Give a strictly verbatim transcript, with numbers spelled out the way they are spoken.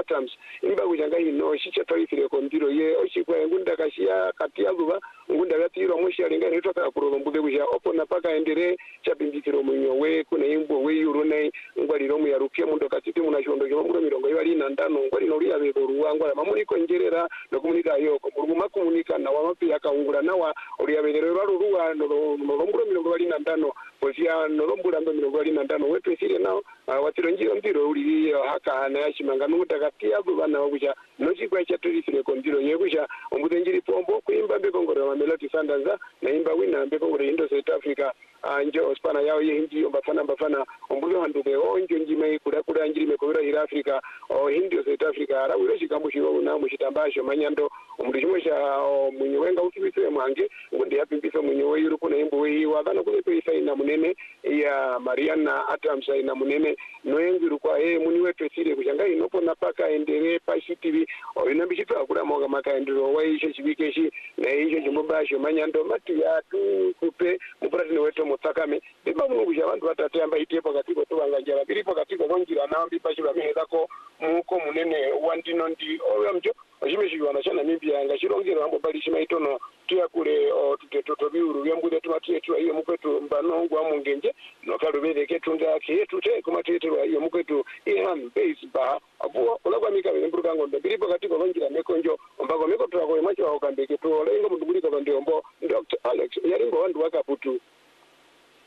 Atoms imba kujanga ino shicha tarifire kondiro ye oshikwa ngunda kashia katia luba ngunda gatiro moshi alinga neto ka kurombude kuja opona paka endere chabimbikiro munyowe kuna imbo we yurone ngwaliro mu yaruke mundo katite munashondo jo mu mirongo yali na ndano ngwali no liya bero ruwangwa mamuni kongerera no komunika yoko muruguma komunika na wamapi akaungura nawa uliya bero baruruwa no no mirongo yali na ndano posia no lombura ndo mirongo yali na ndano wetu sire nao watironjiro ndiro uli haka na yashimanga nutakatia bana wakuja nochikwa chaturisire kondiro yekusha ombudenjiri pombo kuimba mbekongoro wa Melody Sandanza na imba wina mbekongoro Indo South Africa anje ospana yao yindi mbafana mbafana ombuzo handuke onjo njime kuda kuda njiri mekobira ira Africa o Indo South Africa ara wiro shikambu shiwo na mushitambasho manyando omudishimosha munyewenga ukibise mwange ngundi yapimbiso munyewe yuru kuna imbo wehi wakana kulepe isa ina munene ya Mariana Atoms ina munene noengiru kwa he muni wetu sire kushanga inopo napaka endere pashi T V o inambishito akura moga maka endero wa isho chibikeshi na isho chimbubasho manyando matu ya tu kupe mupratine wetu mutakame biba munguja wandu watateamba itepo katiko tuwanga njara biripo katiko konjira na ambi shura mehedako muko munene wandino ndi owe mjo ojimeshi wanashana mimbi yanga shirongero hambo bali shima itono tuya kule tutetoto biuru yambude tumatuye tuwa iyo mukwetu mbanongu wa mungenje nokalubede ketunga ketu te kumatetero iyo mukwetu ihan base ba abuwa ulagwa mika mburuka ngondo biripo katiko konjira mekonjo mbako meko tuwa kwe macho wa ukambeke tuwa lengo mdubulika bandiombo Doctor Alex yarimbo wandu wakaputu